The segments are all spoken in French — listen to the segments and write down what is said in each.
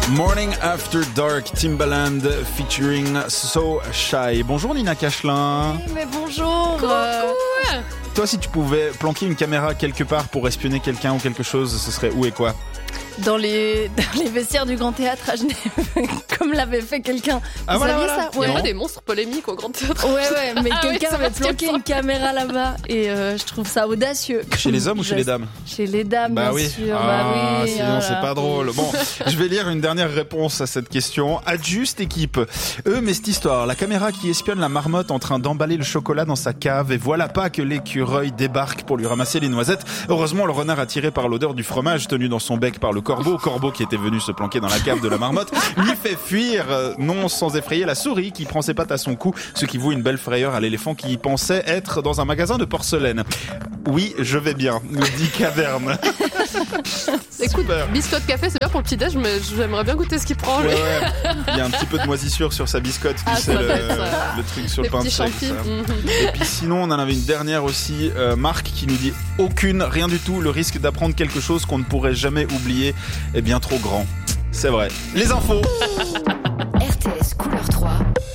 Morning After Dark, Timbaland featuring So Shy. Bonjour Nina Cachelin. Oui, mais bonjour. Coucou. Toi, si tu pouvais planquer une caméra quelque part pour espionner quelqu'un ou quelque chose, ce serait où et quoi ? Dans les vestiaires du Grand Théâtre à Genève, comme l'avait fait quelqu'un. Ah, Vous voilà, saviez voilà. ça? Ouais. Il y a des monstres polémiques au Grand Théâtre. Ouais, mais quelqu'un oui, avait c'est planqué parce une caméra là-bas et je trouve ça audacieux. Chez les hommes ou chez les dames ? Chez les dames, Bah bien oui. sûr. Ah, bah oui. sinon voilà. c'est pas drôle. Bon, je vais lire une dernière réponse à cette question. Adjuste équipe. Mais cette histoire, la caméra qui espionne la marmotte en train d'emballer le chocolat dans sa cave et voilà pas que l'écureuil débarque pour lui ramasser les noisettes. Heureusement, le renard attiré par l'odeur du fromage tenu dans son bec par le corbeau qui était venu se planquer dans la cave de la marmotte, lui fait fuir, non sans effrayer la souris qui prend ses pattes à son cou, ce qui vaut une belle frayeur à l'éléphant qui pensait être dans un magasin de porcelaine. Oui, je vais bien, nous dit Caverne. Écoute, Super. biscotte café, c'est bien pour le petit-déj, mais j'aimerais bien goûter ce qu'il prend. Ouais, lui. ouais. Il y a un petit peu de moisissure sur sa biscotte, tu sais, ça doit être ça. le truc sur Les le pain de petits seigle. champis. ça. Et puis sinon, on en avait une dernière aussi, Marc, qui nous dit aucune, rien du tout, le risque d'apprendre quelque chose qu'on ne pourrait jamais oublier est bien trop grand. C'est vrai. Les infos. RTS Couleur 3.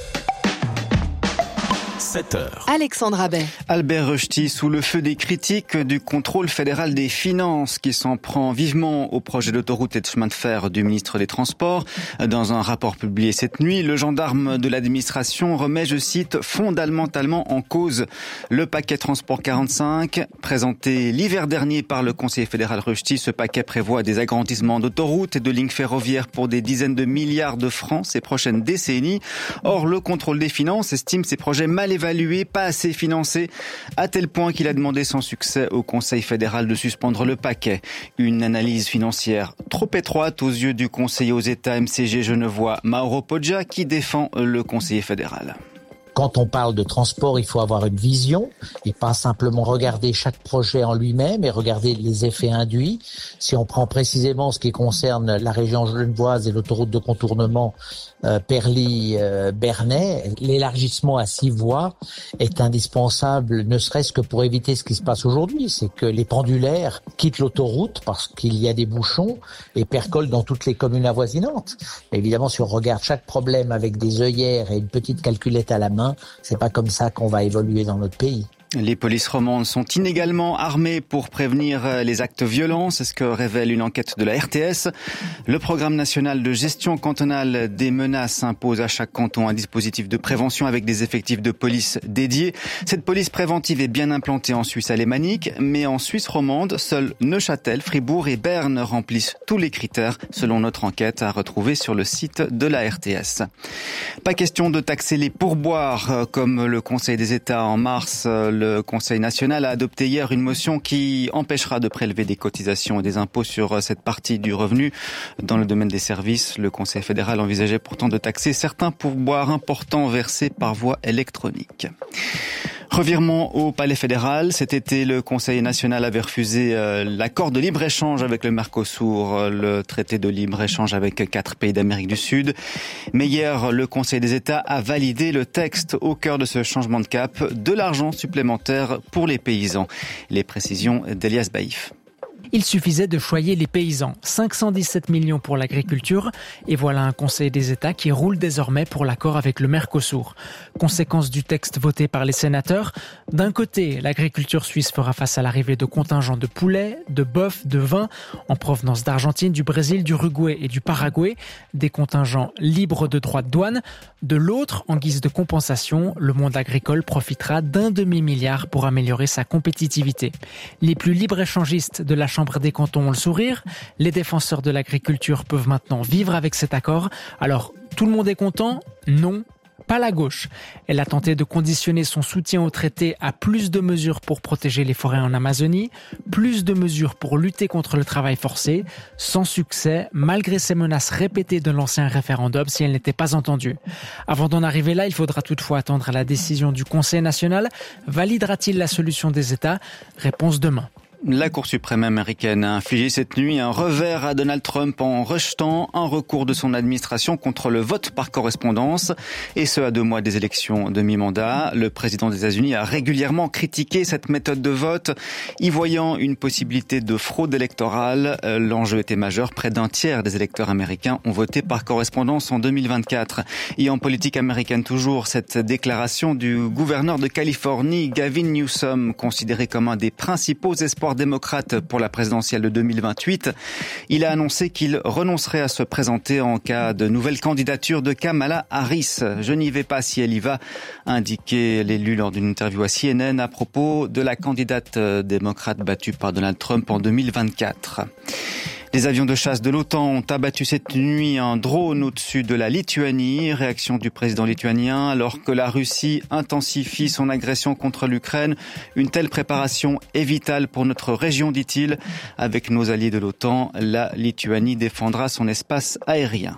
7h. Alexandra Bay. Albert Rechty sous le feu des critiques du contrôle fédéral des finances qui s'en prend vivement au projet d'autoroute et de chemin de fer du ministre des Transports. Dans un rapport publié cette nuit, le gendarme de l'administration remet, je cite, fondamentalement en cause le paquet Transport 45. Présenté l'hiver dernier par le conseiller fédéral Rechty, ce paquet prévoit des agrandissements d'autoroutes et de lignes ferroviaires pour des dizaines de milliards de francs ces prochaines décennies. Or, le contrôle des finances estime ces projets mal évalué, pas assez financé, à tel point qu'il a demandé sans succès au Conseil fédéral de suspendre le paquet. Une analyse financière trop étroite aux yeux du conseiller aux États MCG genevois Mauro Poggia qui défend le conseiller fédéral. Quand on parle de transport, il faut avoir une vision et pas simplement regarder chaque projet en lui-même et regarder les effets induits. Si on prend précisément ce qui concerne la région genevoise et l'autoroute de contournement Perly-Bernay, l'élargissement à 6 voies est indispensable, ne serait-ce que pour éviter ce qui se passe aujourd'hui, c'est que les pendulaires quittent l'autoroute parce qu'il y a des bouchons et percolent dans toutes les communes avoisinantes. Évidemment, si on regarde chaque problème avec des œillères et une petite calculette à la main, c'est pas comme ça qu'on va évoluer dans notre pays. Les polices romandes sont inégalement armées pour prévenir les actes violents, c'est ce que révèle une enquête de la RTS. Le programme national de gestion cantonale des menaces impose à chaque canton un dispositif de prévention avec des effectifs de police dédiés. Cette police préventive est bien implantée en Suisse alémanique, mais en Suisse romande, seuls Neuchâtel, Fribourg et Berne remplissent tous les critères, selon notre enquête à retrouver sur le site de la RTS. Pas question de taxer les pourboires, comme le Conseil des États en mars. Le Conseil national a adopté hier une motion qui empêchera de prélever des cotisations et des impôts sur cette partie du revenu. Dans le domaine des services, le Conseil fédéral envisageait pourtant de taxer certains pourboires importants versés par voie électronique. Revirement au Palais fédéral. Cet été, le Conseil national avait refusé l'accord de libre-échange avec le Mercosur, le traité de libre-échange avec 4 pays d'Amérique du Sud. Mais hier, le Conseil des États a validé le texte au cœur de ce changement de cap, de l'argent supplémentaire pour les paysans. Les précisions d'Elias Baïf. Il suffisait de choyer les paysans. 517 millions pour l'agriculture. Et voilà un Conseil des États qui roule désormais pour l'accord avec le Mercosur. Conséquence du texte voté par les sénateurs. D'un côté, l'agriculture suisse fera face à l'arrivée de contingents de poulets, de bœufs, de vins en provenance d'Argentine, du Brésil, du Uruguay et du Paraguay. Des contingents libres de droits de douane. De l'autre, en guise de compensation, le monde agricole profitera d'1 demi-milliard pour améliorer sa compétitivité. Les plus libre-échangistes de la Chambre des cantons ont le sourire. Les défenseurs de l'agriculture peuvent maintenant vivre avec cet accord. Alors, tout le monde est content ? Non, pas la gauche. Elle a tenté de conditionner son soutien au traité à plus de mesures pour protéger les forêts en Amazonie, plus de mesures pour lutter contre le travail forcé, sans succès, malgré ces menaces répétées de l'ancien référendum si elles n'étaient pas entendues. Avant d'en arriver là, il faudra toutefois attendre la décision du Conseil national. Validera-t-il la solution des États ? Réponse demain. La Cour suprême américaine a infligé cette nuit un revers à Donald Trump en rejetant un recours de son administration contre le vote par correspondance, et ce à 2 mois des élections de mi-mandat. Le président des États-Unis a régulièrement critiqué cette méthode de vote, y voyant une possibilité de fraude électorale. L'enjeu était majeur. Près d'un tiers des électeurs américains ont voté par correspondance en 2024. Et en politique américaine toujours, cette déclaration du gouverneur de Californie, Gavin Newsom, considéré comme un des principaux espoirs démocrate pour la présidentielle de 2028. Il a annoncé qu'il renoncerait à se présenter en cas de nouvelle candidature de Kamala Harris. Je n'y vais pas si elle y va, a indiqué l'élu lors d'une interview à CNN à propos de la candidate démocrate battue par Donald Trump en 2024. Les avions de chasse de l'OTAN ont abattu cette nuit un drone au-dessus de la Lituanie. Réaction du président lituanien alors que la Russie intensifie son agression contre l'Ukraine. Une telle préparation est vitale pour notre région, dit-il. Avec nos alliés de l'OTAN, la Lituanie défendra son espace aérien.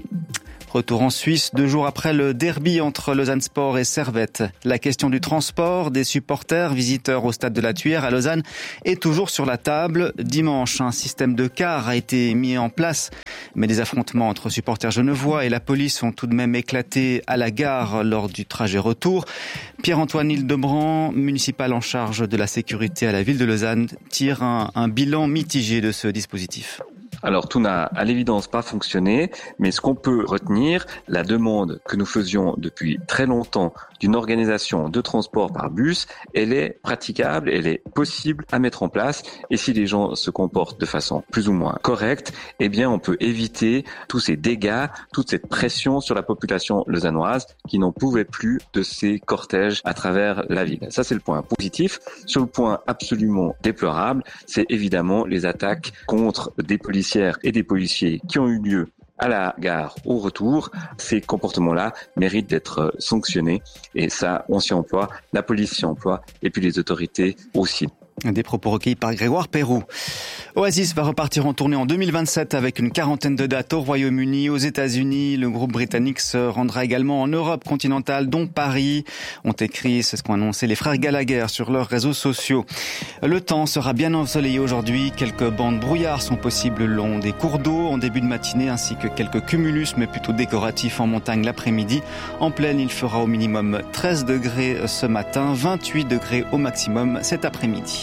Retour en Suisse, 2 jours après le derby entre Lausanne Sport et Servette. La question du transport des supporters visiteurs au stade de la Thuire à Lausanne est toujours sur la table. Dimanche, un système de cars a été mis en place, mais des affrontements entre supporters genevois et la police ont tout de même éclaté à la gare lors du trajet retour. Pierre-Antoine Hildebrand, municipal en charge de la sécurité à la ville de Lausanne, tire un bilan mitigé de ce dispositif. Alors tout n'a à l'évidence pas fonctionné, mais ce qu'on peut retenir, la demande que nous faisions depuis très longtemps d'une organisation de transport par bus, elle est praticable, elle est possible à mettre en place, et si les gens se comportent de façon plus ou moins correcte, eh bien on peut éviter tous ces dégâts, toute cette pression sur la population lausannoise qui n'en pouvait plus de ces cortèges à travers la ville. Ça c'est le point positif. Sur le point absolument déplorable, c'est évidemment les attaques contre des policiers et des policiers qui ont eu lieu à la gare au retour. Ces comportements-là méritent d'être sanctionnés et ça, on s'y emploie, la police s'y emploie et puis les autorités aussi. Des propos recueillis par Grégoire Perroux. Oasis va repartir en tournée en 2027 avec une 40aine de dates au Royaume-Uni, aux États-Unis. Le groupe britannique se rendra également en Europe continentale, dont Paris. Ont écrit, c'est ce qu'ont annoncé les frères Gallagher sur leurs réseaux sociaux. Le temps sera bien ensoleillé aujourd'hui. Quelques bandes brouillard sont possibles le long des cours d'eau en début de matinée, ainsi que quelques cumulus, mais plutôt décoratifs en montagne l'après-midi. En plaine, il fera au minimum 13 degrés ce matin, 28 degrés au maximum cet après-midi.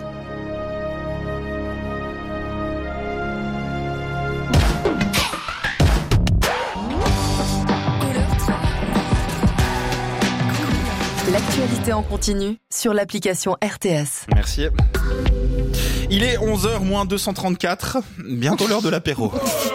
L'actualité en continu sur l'application RTS. Merci. Il est 11h moins 234, bientôt l'heure de l'apéro.